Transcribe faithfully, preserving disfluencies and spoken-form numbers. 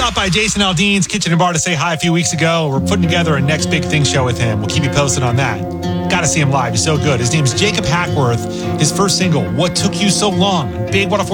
stopped by Jason Aldean's Kitchen and Bar to say hi a few weeks ago. We're putting together a Next Big Thing show with him. We'll keep you posted on that. Got to see him live. He's so good. His name's Jacob Hackworth. His first single, What Took You So Long? Big one oh four